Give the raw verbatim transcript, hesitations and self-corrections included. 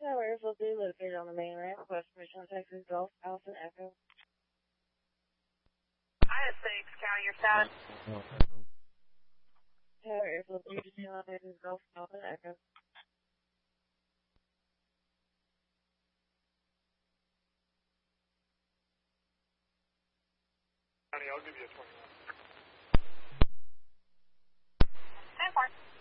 Tower Airfield three located on the main ramp. Request permission on Texas Gulf, Alpha Echo. I have six, county your status. Tower Airfield three to on Texas Gulf, Alpha Echo. County, I'll give you a twenty-one. ten four.